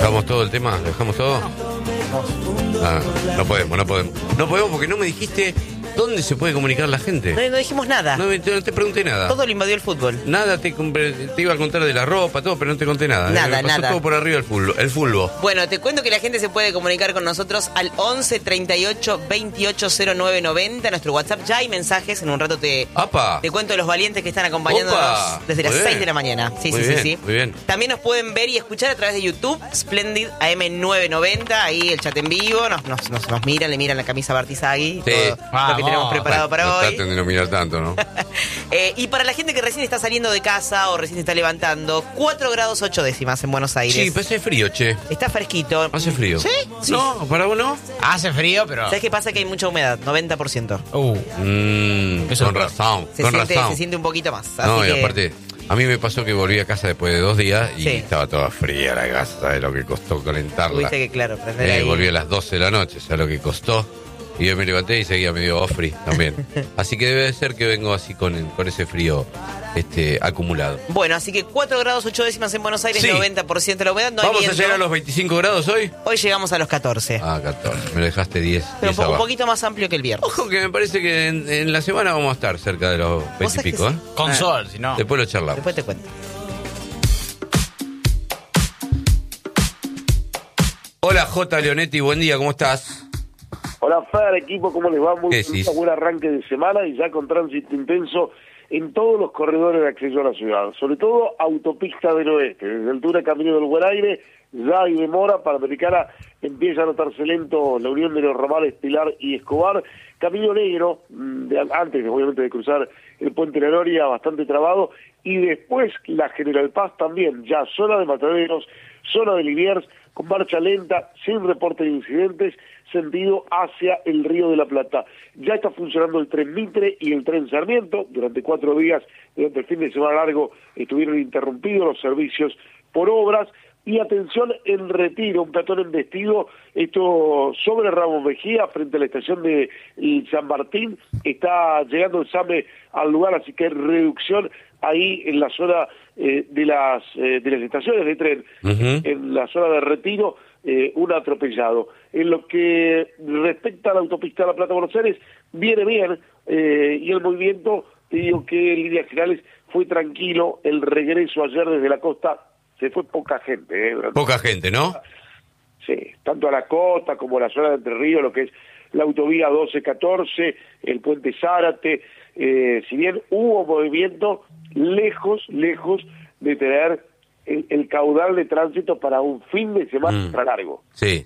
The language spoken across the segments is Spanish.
¿Dejamos todo el tema? ¿Dejamos todo? Ah, no podemos. No podemos porque no me dijiste dónde se puede comunicar la gente. No dijimos nada. No te pregunté nada. Todo lo invadió el fútbol. Nada, te iba a contar de la ropa, todo, pero no te conté nada. Nada, me pasó todo por arriba el fútbol. Bueno, te cuento que la gente se puede comunicar con nosotros al 11 38 28 09 90. Nuestro WhatsApp ya hay mensajes. En un rato te cuento de los valientes que están acompañándonos desde las 6 de la mañana. Sí. Muy bien. También nos pueden ver y escuchar a través de YouTube, Splendid AM990. Ahí el chat en vivo. Nos miran, le miran la camisa Bartizagui. Sí. Todo lo que tenemos preparado para hoy. No traten de no mirar tanto, ¿no? Y para la gente que recién está saliendo de casa o recién está levantando, 4 grados 8 décimas en Buenos Aires. Sí, pero hace frío, che. Está fresquito. ¿Hace frío? ¿Sí? No, para vos no. Hace frío, pero... ¿Sabes qué pasa? Que hay mucha humedad, 90%. Con razón. Se siente un poquito más. No, así y aparte, a mí me pasó que volví a casa después de 2 días y estaba toda fría la casa. ¿Sabes lo que costó calentarla? Tuviste que, claro, prender ahí. Volví a las 12 de la noche, ¿sabes lo que costó? Y yo me levanté y seguía medio ofri también. Así que debe ser que vengo así con ese frío acumulado. Bueno, así que 4 grados 8 décimas en Buenos Aires, 90% de la humedad. No ¿Vamos a llegar a los 25 grados hoy? Hoy llegamos a los 14. 14. Me lo dejaste 10. Pero un poquito más amplio que el viernes. Ojo que me parece que en la semana vamos a estar cerca de los 20 y pico. Sí. Con sol, si no. Después lo charlamos. Después te cuento. Hola J. Leonetti, buen día, ¿cómo estás? Hola Fer, equipo, ¿cómo les va? Muy buen arranque de semana y ya con tránsito intenso en todos los corredores de acceso a la ciudad, sobre todo autopista del oeste, desde altura Camino del Buen Aire, ya hay demora, Panamericana empieza a notarse lento la unión de los ramales Pilar y Escobar, Camino Negro, antes obviamente de cruzar el Puente de la Noria, bastante trabado, y después la General Paz también, ya zona de Mataderos, zona de Liniers, con marcha lenta, sin reporte de incidentes, sentido hacia el Río de la Plata. Ya está funcionando el tren Mitre y el tren Sarmiento. Durante 4 días, durante el fin de semana largo, estuvieron interrumpidos los servicios por obras. Y atención, en Retiro, un peatón embestido, esto sobre Ramos Mejía, frente a la estación de San Martín, está llegando el SAME al lugar, así que hay reducción ahí en la zona de las estaciones de tren, en la zona de Retiro, un atropellado. En lo que respecta a la autopista de La Plata-Buenos Aires, viene bien, y el movimiento, te digo que en líneas generales fue tranquilo, el regreso ayer desde la costa, se fue poca gente. Poca gente, ¿no? Sí, tanto a la costa como a la zona de Entre Ríos, lo que es la autovía 1214, el puente Zárate, si bien hubo movimiento, lejos de tener el caudal de tránsito para un fin de semana largo. Sí.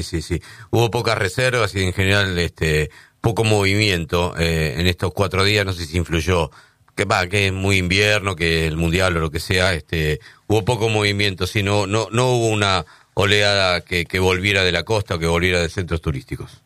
Hubo pocas reservas y en general poco movimiento en estos 4 días, no sé si influyó que es muy invierno, que el mundial o lo que sea, hubo poco movimiento, sí, no hubo una oleada que volviera de la costa o que volviera de centros turísticos.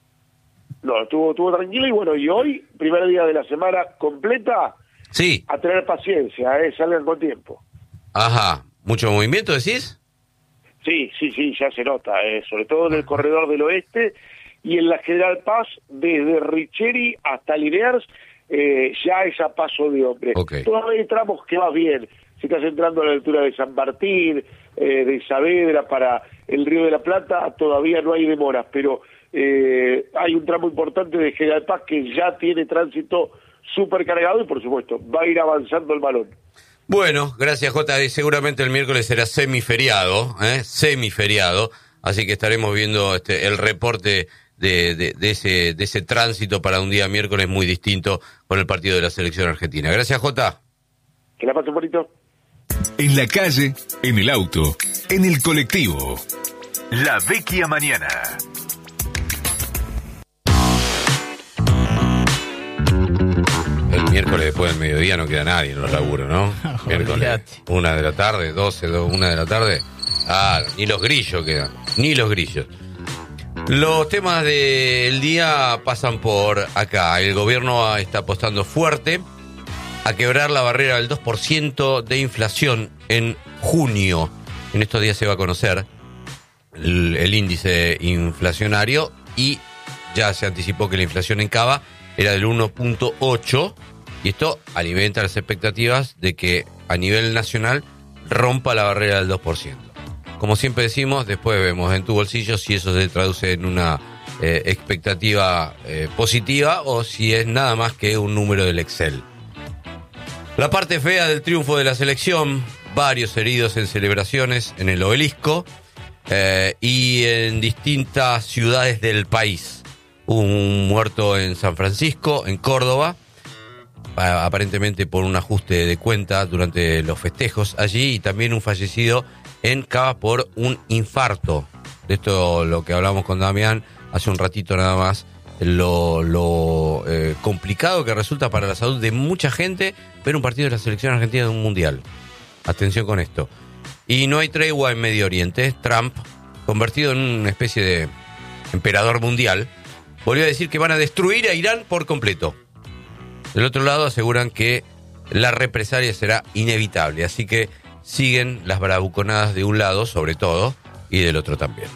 No, estuvo tranquilo y bueno, y hoy, primer día de la semana completa, sí, a tener paciencia, salgan con tiempo. Ajá, ¿mucho movimiento decís? Sí, ya se nota, sobre todo en el corredor del oeste y en la General Paz, desde Richeri hasta Liniers, ya es a paso de hombre. Okay. Todavía hay tramos que va bien, si estás entrando a la altura de San Martín, de Saavedra para el Río de la Plata, todavía no hay demoras, pero hay un tramo importante de General Paz que ya tiene tránsito súper cargado y por supuesto va a ir avanzando el balón. Bueno, gracias Jota, y seguramente el miércoles será semiferiado, así que estaremos viendo el reporte de ese tránsito para un día miércoles muy distinto con el partido de la selección argentina. Gracias Jota. Que la pasen bonito. En la calle, en el auto, en el colectivo. La Vecchia Mañana. El miércoles después del mediodía no queda nadie en los laburos, ¿no? Miércoles, 1 de la tarde, 1 de la tarde. Ni los grillos quedan, ni los grillos. Los temas del día pasan por acá. El gobierno está apostando fuerte a quebrar la barrera del 2% de inflación en junio. En estos días se va a conocer el índice inflacionario y ya se anticipó que la inflación en Cava era del 1.8 y esto alimenta las expectativas de que a nivel nacional rompa la barrera del 2%. como siempre decimos, después vemos en tu bolsillo si eso se traduce en una expectativa positiva o si es nada más que un número del Excel. La parte fea del triunfo de la selección, varios heridos en celebraciones en el Obelisco y en distintas ciudades del país. Un muerto en San Francisco, en Córdoba, aparentemente por un ajuste de cuenta durante los festejos allí, y también un fallecido en Cava por un infarto. De esto lo que hablamos con Damián hace un ratito nada más, lo complicado que resulta para la salud de mucha gente ver un partido de la selección argentina de un mundial. Atención con esto. Y no hay tregua en Medio Oriente. Trump, convertido en una especie de emperador mundial, volvió a decir que van a destruir a Irán por completo. Del otro lado aseguran que la represalia será inevitable, así que siguen las bravuconadas de un lado, sobre todo, y del otro también.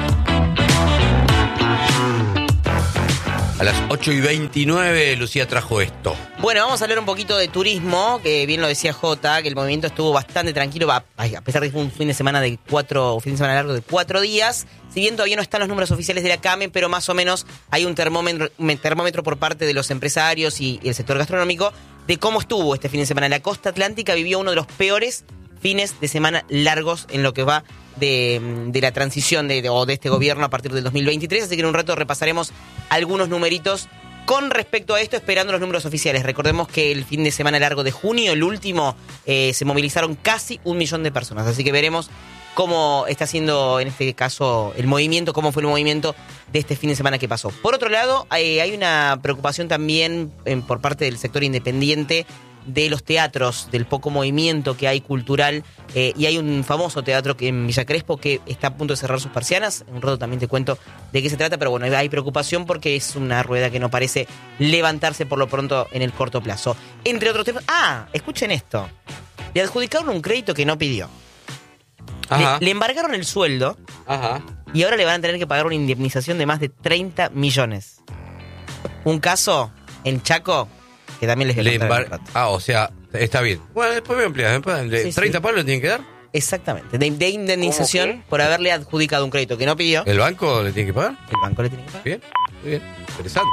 A las 8:29, Lucía trajo esto. Bueno, vamos a hablar un poquito de turismo, que bien lo decía Jota, que el movimiento estuvo bastante tranquilo, a pesar de que fue un fin de semana largo de 4 días. Si bien todavía no están los números oficiales de la CAME, pero más o menos hay un termómetro por parte de los empresarios y el sector gastronómico de cómo estuvo este fin de semana. La costa atlántica vivió uno de los peores fines de semana largos en lo que va de la transición de este gobierno a partir del 2023, así que en un rato repasaremos algunos numeritos con respecto a esto, esperando los números oficiales. Recordemos que el fin de semana largo de junio, el último, se movilizaron casi 1 millón de personas, así que veremos cómo está siendo en este caso el movimiento, cómo fue el movimiento de este fin de semana que pasó. Por otro lado, hay una preocupación también por parte del sector independiente de los teatros, del poco movimiento que hay cultural, y hay un famoso teatro que en Villa Crespo que está a punto de cerrar sus persianas. En un rato también te cuento de qué se trata, pero bueno, hay preocupación porque es una rueda que no parece levantarse por lo pronto en el corto plazo. Entre otros temas... escuchen esto. Le adjudicaron un crédito que no pidió. Le embargaron el sueldo. Ajá. Y ahora le van a tener que pagar una indemnización de más de 30 millones. Un caso en Chaco que también les voy a contar. O sea, está bien. Bueno, después me amplias. Sí, 30 palos le tienen que dar. Exactamente. De indemnización por haberle adjudicado un crédito que no pidió. ¿El banco le tiene que pagar? El banco le tiene que pagar. Bien, muy bien. Interesante.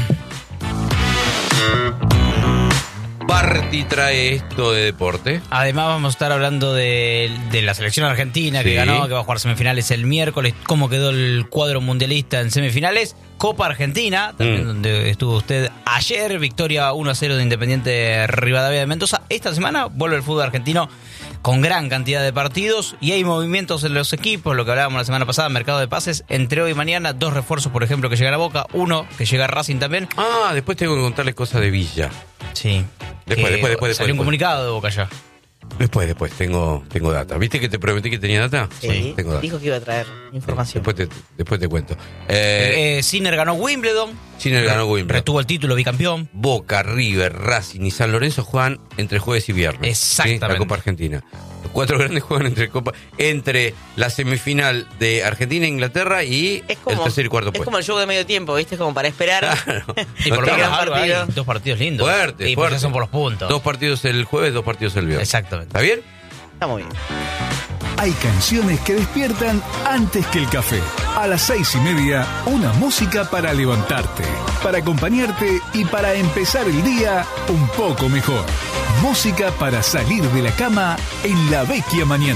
Barty trae esto de deporte. Además vamos a estar hablando de la selección argentina que ganó, que va a jugar semifinales el miércoles, cómo quedó el cuadro mundialista en semifinales. Copa Argentina, también donde estuvo usted ayer, victoria 1-0 de Independiente Rivadavia de Mendoza. Esta semana vuelve el fútbol argentino con gran cantidad de partidos y hay movimientos en los equipos, lo que hablábamos la semana pasada, mercado de pases. Entre hoy y mañana, 2 refuerzos, por ejemplo, que llegan a Boca, 1 que llega a Racing también. Después tengo que contarles cosas de Villa. Sí. Después. Salió un comunicado de Boca ya. Después, tengo data. ¿Viste que te prometí que tenía data? Sí, tengo data. Dijo que iba a traer información. Después te cuento. Sinner ganó Wimbledon. Retuvo el título, bicampeón. Boca, River, Racing y San Lorenzo juegan entre jueves y viernes. Exactamente. ¿Sí? La Copa Argentina. Los 4 grandes juegan entre la semifinal de Argentina e Inglaterra y el tercer y cuarto puesto. Es como el show de medio tiempo, ¿viste? Es como para esperar. Claro. Y por lo menos 2 partidos lindos. Fuerte. Y porque son por los puntos. 2 partidos el jueves, 2 partidos el viernes. Exactamente. ¿Está bien? Está muy bien. Hay canciones que despiertan antes que el café. A las 6:30, una música para levantarte, para acompañarte y para empezar el día un poco mejor. Música para salir de la cama en la vecchia mañana.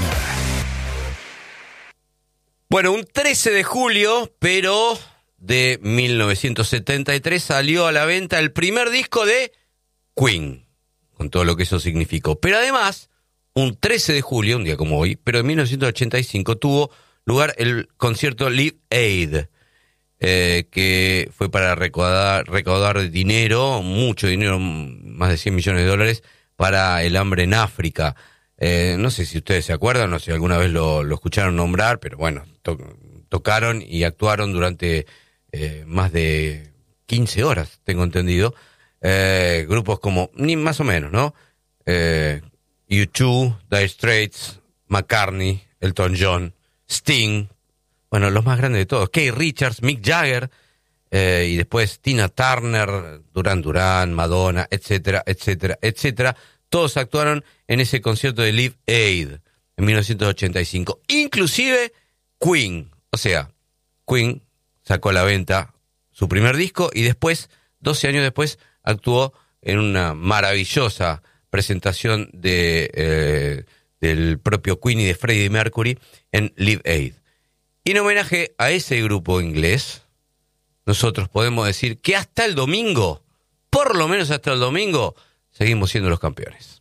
Bueno, un 13 de julio, pero de 1973, salió a la venta el primer disco de Queen, con todo lo que eso significó. Pero además, un 13 de julio, un día como hoy, pero en 1985 tuvo lugar el concierto Live Aid, que fue para recaudar dinero, mucho dinero, más de $100 millones, para el hambre en África. No sé si ustedes se acuerdan, no sé si alguna vez lo escucharon nombrar, pero bueno, tocaron y actuaron durante más de 15 horas, tengo entendido. Grupos como, más o menos, ¿no? U2, Dire Straits, McCartney, Elton John, Sting, bueno, los más grandes de todos, Keith Richards, Mick Jagger, y después Tina Turner, Duran Duran, Madonna, etcétera, etcétera, etcétera. Todos actuaron en ese concierto de Live Aid. en 1985. Inclusive Queen. O sea, Queen sacó a la venta su primer disco y después, 12 años después, actuó en una maravillosa presentación del propio Queen y de Freddie Mercury en Live Aid. Y en homenaje a ese grupo inglés, nosotros podemos decir que hasta el domingo, por lo menos hasta el domingo, seguimos siendo los campeones.